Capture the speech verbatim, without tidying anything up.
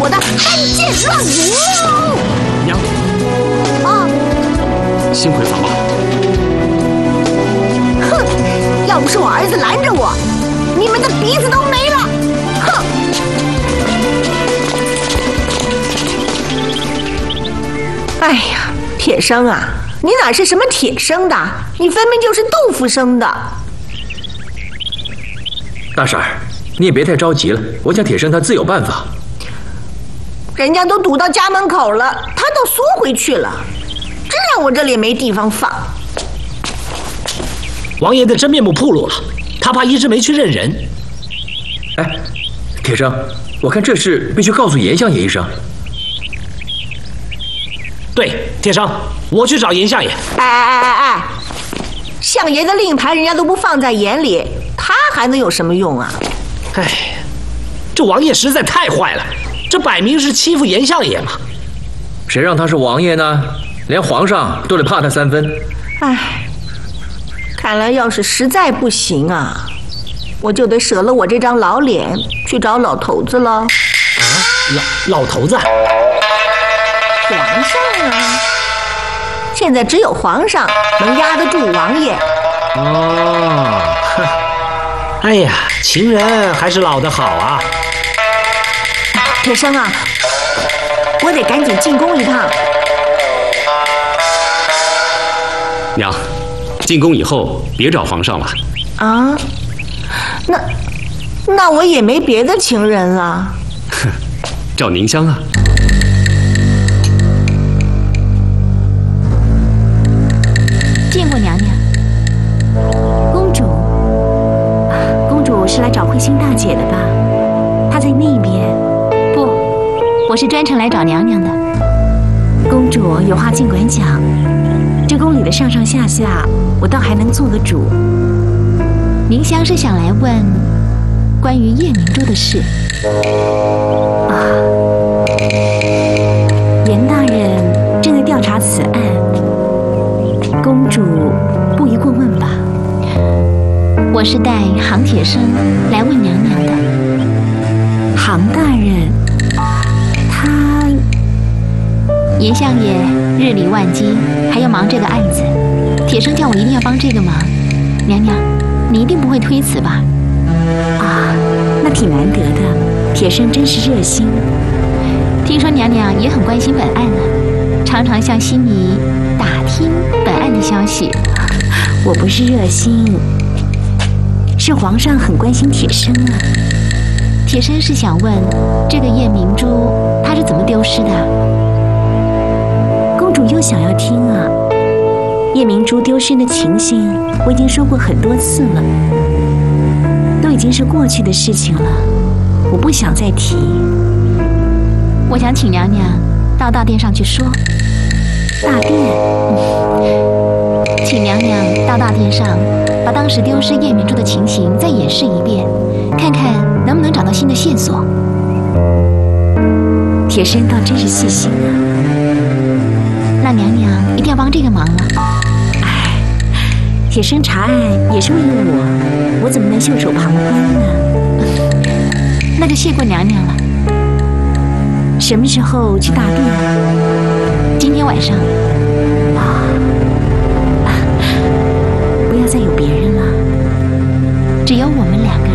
我的汉剑乱舞。 娘， 啊， 幸亏法妈。 哼，要不是我儿子拦着我，你们的鼻子都没了。哼！哎呀，铁生啊，你哪是什么铁生的？你分明就是豆腐生的。 大婶儿，你也别太着急了，我想铁生他自有办法。 人家都堵到家门口了，他倒缩回去了，真让我这里没地方放。 王爷的真面目暴露了，他怕一直没去认人。 哎，铁生，我看这事必须告诉严相爷一声。 对，铁生，我去找严相爷。 哎哎哎哎哎，相爷的令牌人家都不放在眼里，他还能有什么用啊？ 哎，这王爷实在太坏了，这摆明是欺负严相爷嘛。 谁让他是王爷呢？连皇上都得怕他三分。 哎，看来要是实在不行啊，我就得舍了我这张老脸去找老头子了。啊， 老老头子？ 皇上啊！现在只有皇上能压得住王爷。 哦，哎呀，情人还是老的好啊。 铁生啊，我得赶紧进宫一趟。 娘，进宫以后别找皇上了。 啊？那那我也没别的情人了。 哼，找宁香啊。 见过娘娘。公主，啊，公主是来找慧心大姐的吧？她在那边。不，我是专程来找娘娘的。公主有话尽管讲，这宫里的上上下下，我倒还能做个主。宁香是想来问关于夜明珠的事。啊，严大人正在调查此案。公主不宜过问吧？我是带杭铁生来问娘娘的。杭大人，他严相爷日理万机，还要忙这个案子，铁生叫我一定要帮这个忙。娘娘，你一定不会推辞吧？啊，那挺难得的，铁生真是热心。听说娘娘也很关心本案呢，常常向心仪打听本案的消息。我不是热心，是皇上很关心铁生啊。铁生是想问这个夜明珠它是怎么丢失的？公主又想要听啊。夜明珠丢失的情形我已经说过很多次了，都已经是过去的事情了，我不想再提。我想请娘娘到大殿上去说。大殿，嗯，请娘娘到大殿上，把当时丢失夜明珠的情形再演示一遍，看看能不能找到新的线索。铁生倒真是细心啊，那娘娘一定要帮这个忙了。哎，铁生查案也是为了我，我怎么能袖手旁观呢？那就谢过娘娘了。什么时候去大殿啊？今天晚上。啊，不要再有别人了，只有我们两个。